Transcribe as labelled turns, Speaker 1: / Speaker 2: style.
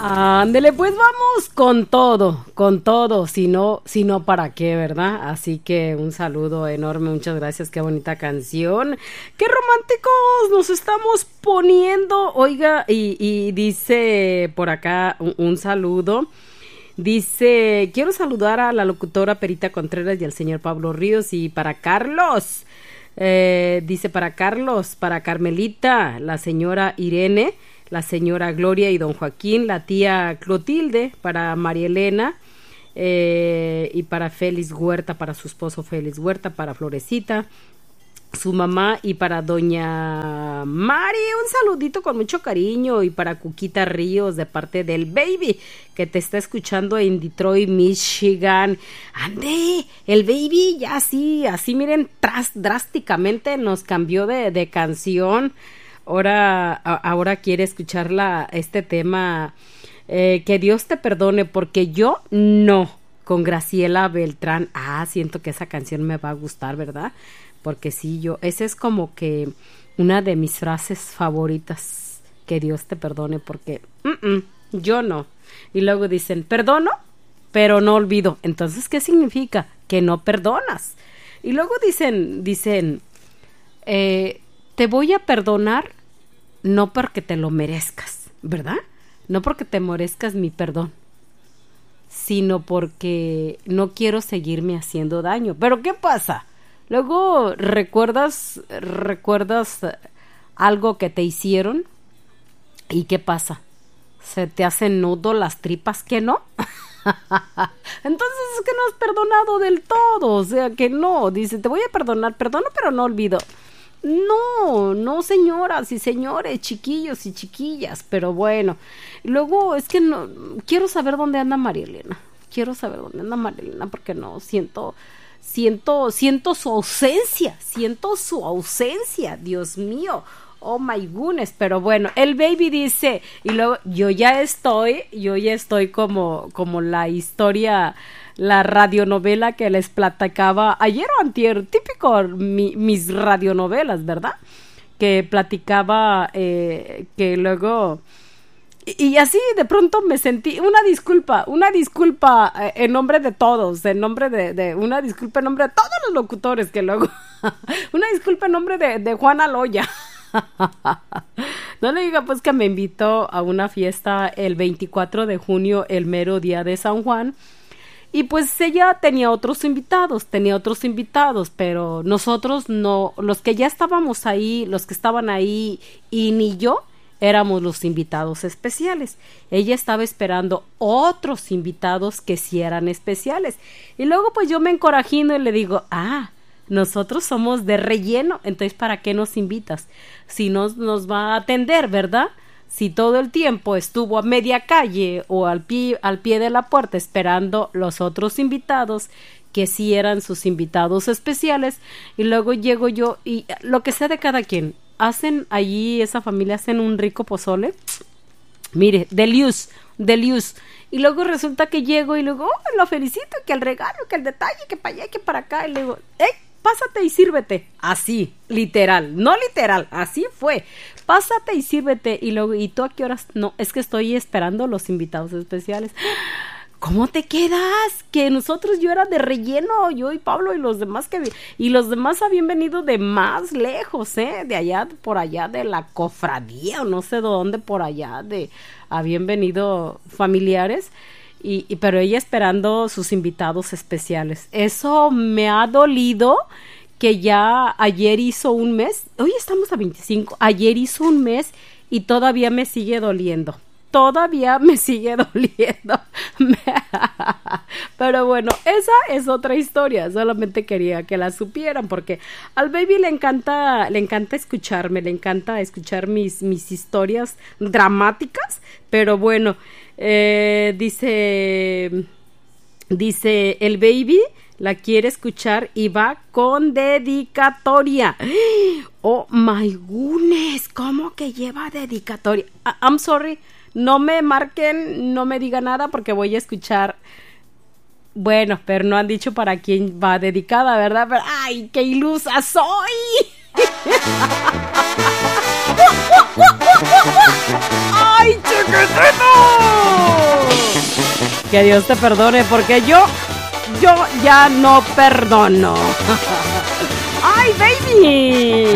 Speaker 1: Ándele, pues vamos con todo, si no, ¿para qué, verdad? Así que un saludo enorme, muchas gracias, qué bonita canción, qué románticos nos estamos poniendo, oiga, y dice por acá un saludo. Dice, quiero saludar a la locutora Perita Contreras y al señor Pablo Ríos y para Carlos, dice para Carlos, para Carmelita, la señora Irene, la señora Gloria y don Joaquín, la tía Clotilde, para María Elena y para Félix Huerta, para su esposo Félix Huerta, para Florecita, su mamá y para doña Mari, un saludito con mucho cariño y para Cuquita Ríos de parte del baby que te está escuchando en Detroit, Michigan. Ande, el baby ya así miren, drásticamente nos cambió de canción. Ahora quiere escuchar este tema, que Dios te perdone porque yo no, con Graciela Beltrán. Siento que esa canción me va a gustar, ¿verdad? Porque sí, esa es como que una de mis frases favoritas, que Dios te perdone, porque yo no. Y luego dicen, perdono, pero no olvido. Entonces, ¿qué significa? Que no perdonas. Y luego dicen, te voy a perdonar, no porque te lo merezcas, ¿verdad? No porque te merezcas mi perdón, sino porque no quiero seguirme haciendo daño. ¿Pero qué pasa? Luego recuerdas algo que te hicieron y ¿qué pasa? ¿Se te hacen nudo las tripas que no? Entonces es que no has perdonado del todo, o sea que no, dice, te voy a perdonar, perdono pero no olvido. No, señoras y señores, chiquillos y chiquillas, pero bueno. Luego es que no, quiero saber dónde anda María Elena, porque no, siento su ausencia, Dios mío, oh my goodness, pero bueno, el baby dice, y luego yo ya estoy como la historia, la radionovela que les platicaba ayer o antier, típico mis radionovelas, ¿verdad? Que platicaba, que luego... Y así de pronto me sentí, una disculpa en nombre de todos, una disculpa en nombre de todos los locutores que luego, una disculpa en nombre de Juana Loya. No le diga pues que me invitó a una fiesta el 24 de junio, el mero día de San Juan, y pues ella tenía otros invitados, pero nosotros no, los que ya estábamos ahí, los que estaban ahí y ni yo, éramos los invitados especiales. Ella estaba esperando otros invitados que sí eran especiales. Y luego pues yo me encorajino y le digo, nosotros somos de relleno, entonces ¿para qué nos invitas? Si nos va a atender, ¿verdad? Si todo el tiempo estuvo a media calle o al pie de la puerta esperando los otros invitados que sí eran sus invitados especiales, y luego llego yo y lo que sea de cada quien. Hacen allí, esa familia hacen un rico pozole, mire, delius, y luego resulta que llego y luego, lo felicito, que el regalo, que el detalle, que para allá, que para acá, y le digo, pásate y sírvete, así, literal, no literal, así fue, pásate y sírvete, y luego, ¿y tú a qué horas? No, es que estoy esperando los invitados especiales. ¿Cómo te quedas? Que nosotros, yo era de relleno, yo y Pablo y los demás habían venido de más lejos, de allá, por allá de la cofradía o no sé dónde, por allá habían venido familiares, pero ella esperando sus invitados especiales. Eso me ha dolido, que ya ayer hizo un mes, hoy estamos a 25, ayer hizo un mes y todavía me sigue doliendo. Pero bueno, esa es otra historia, solamente quería que la supieran porque al baby le encanta escucharme, le encanta escuchar mis historias dramáticas, pero bueno, dice el baby la quiere escuchar y va con dedicatoria. Oh my goodness, ¿cómo que lleva dedicatoria? I'm sorry, no me marquen, no me digan nada porque voy a escuchar. Bueno, pero no han dicho para quién va dedicada, ¿verdad? Pero, ¡ay, qué ilusa soy! ¡Ay, chiquitito! Que Dios te perdone, porque yo ya no perdono. ¡Ay, baby!